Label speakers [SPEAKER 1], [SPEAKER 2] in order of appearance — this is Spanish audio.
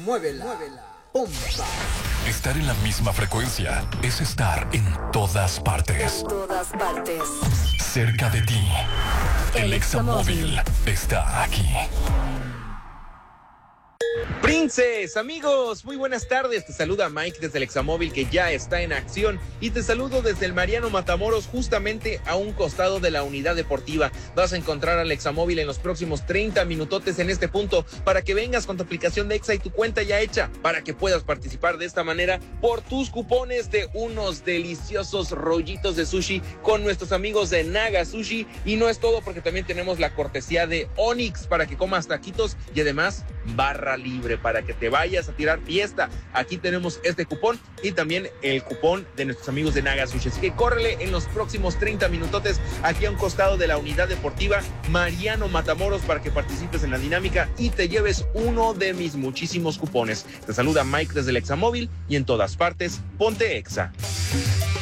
[SPEAKER 1] Pompa.
[SPEAKER 2] Estar en la misma frecuencia es estar en todas partes. Cerca de ti. El Examóvil está aquí.
[SPEAKER 3] Princes, amigos, muy buenas tardes. Te saluda Mike desde el Examóvil, que ya está en acción, y te saludo desde el Mariano Matamoros, justamente a un costado de la unidad deportiva. Vas a encontrar al Examóvil en los próximos 30 minutotes en este punto, para que vengas con tu aplicación de Exa y tu cuenta ya hecha, para que puedas participar de esta manera por tus cupones de unos deliciosos rollitos de sushi con nuestros amigos de Naga Sushi. Y no es todo, porque también tenemos la cortesía de Onyx para que comas taquitos, y además barra libre para que te vayas a tirar fiesta. Aquí tenemos este cupón y también el cupón de nuestros amigos de Naga Sushi. Así que córrele en los próximos 30 minutotes aquí a un costado de la unidad deportiva Mariano Matamoros para que participes en la dinámica y te lleves uno de mis muchísimos cupones. Te saluda Mike desde el Examóvil, y en todas partes, ponte Exa.